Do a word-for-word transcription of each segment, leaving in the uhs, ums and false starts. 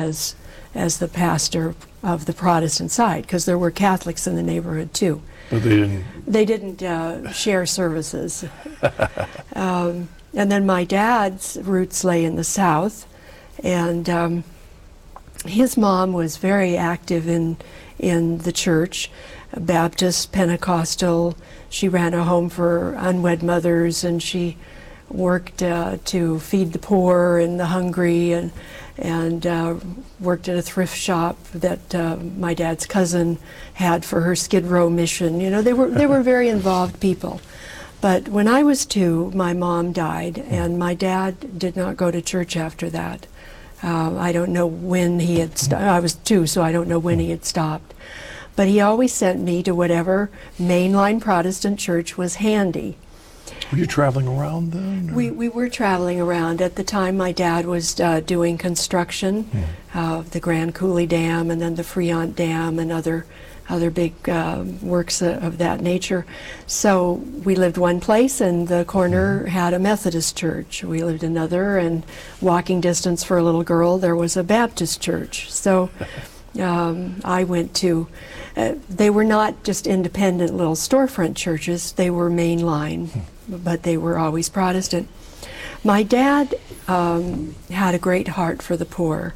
as as the pastor of the Protestant side, because there were Catholics in the neighborhood too. But they didn't. They didn't uh, share services. um, and then my dad's roots lay in the South, and um, his mom was very active in in the church, Baptist, Pentecostal. She ran a home for unwed mothers, and she worked uh, to feed the poor and the hungry, and and uh, worked at a thrift shop that uh, my dad's cousin had for her Skid Row mission. You know, they were they were very involved people. But when I was two, my mom died, and my dad did not go to church after that. Uh, I don't know when he had stopped. I was two, so I don't know when he had stopped. But he always sent me to whatever mainline Protestant church was handy. Were you traveling around then? Or? We, we were traveling around. At the time, my dad was uh, doing construction of uh, the Grand Coulee Dam and then the Friant Dam and other other big uh, works uh, of that nature. So we lived one place, and the corner had a Methodist church. We lived another, and walking distance for a little girl, there was a Baptist church. So um, I went to, uh, they were not just independent little storefront churches, they were mainline, but they were always Protestant. My dad um, had a great heart for the poor,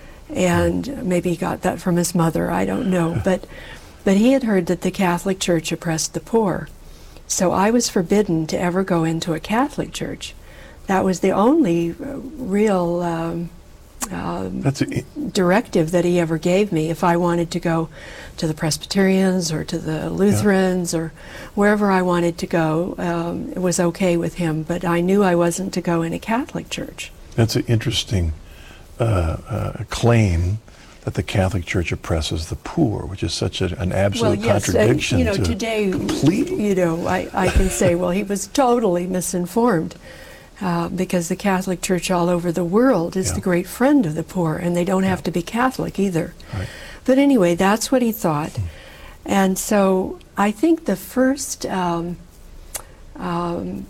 and maybe he got that from his mother, I don't know, but but he had heard that the Catholic Church oppressed the poor. So I was forbidden to ever go into a Catholic church. That was the only uh, real um, um, That's a, directive that he ever gave me. If I wanted to go to the Presbyterians or to the Lutherans yeah. or wherever I wanted to go, um, it was okay with him, but I knew I wasn't to go in a Catholic church. That's an interesting uh, uh, claim, that the Catholic Church oppresses the poor, which is such a, an absolute well, yes, contradiction. Uh, you know, to today, completely. you know, I, I can say, well, he was totally misinformed, uh, because the Catholic Church all over the world is yeah. the great friend of the poor, and they don't yeah. have to be Catholic either. Right. But anyway, that's what he thought. Mm. And so I think the first um, um,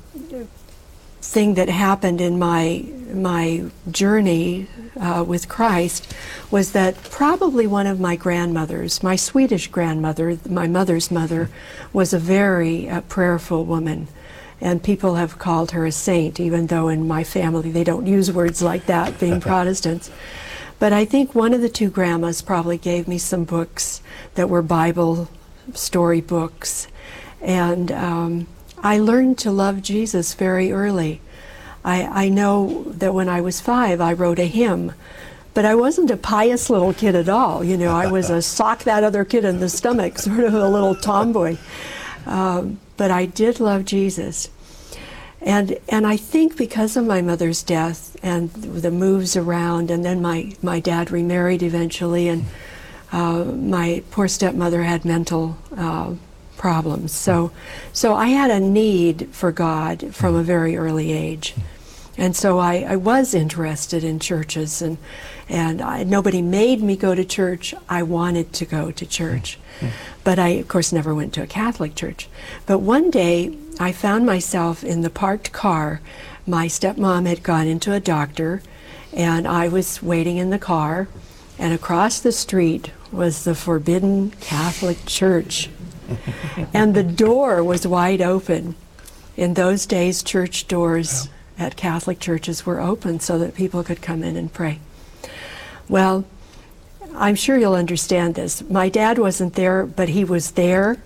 thing that happened in my my journey uh, with Christ was that probably one of my grandmothers, my Swedish grandmother, my mother's mother, was a very uh, prayerful woman, and people have called her a saint, even though in my family they don't use words like that, being Protestants. But I think one of the two grandmas probably gave me some books that were Bible story books, and um, I learned to love Jesus very early. I, I know that when I was five, I wrote a hymn, but I wasn't a pious little kid at all. You know, I was a sock that other kid in the stomach, sort of a little tomboy. Um, but I did love Jesus. And and I think because of my mother's death and the moves around, and then my, my dad remarried eventually, and uh, my poor stepmother had mental uh, problems. So, so I had a need for God from a very early age. And so I, I was interested in churches, and and I, nobody made me go to church. I wanted to go to church. Mm-hmm. But I, of course, never went to a Catholic church. But one day, I found myself in the parked car. My stepmom had gone into a doctor, and I was waiting in the car, and across the street was the Forbidden Catholic Church. And the door was wide open. In those days, church doors yeah. at Catholic churches were open so that people could come in and pray. Well, I'm sure you'll understand this. My dad wasn't there, but he was there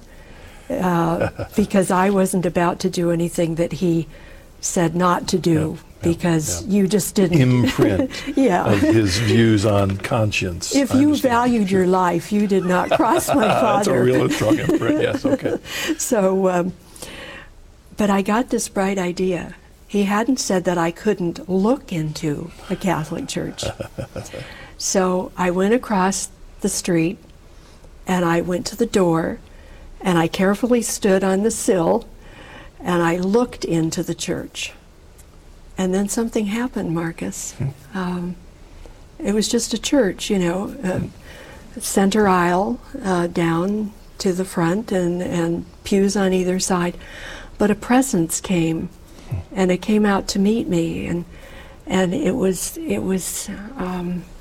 uh, because I wasn't about to do anything that he said not to do, yeah, yeah, because yeah. you just didn't imprint yeah. of his views on conscience. If you valued sure. your life, you did not cross my father. That's a real strong imprint. Yes, okay. So, um, but I got this bright idea. He hadn't said that I couldn't look into a Catholic church. So I went across the street, and I went to the door, and I carefully stood on the sill, and I looked into the church. And then something happened, Marcus. Um, it was just a church, you know, uh, center aisle uh, down to the front, and, and pews on either side. But a presence came, and it came out to meet me, and and it was it was um,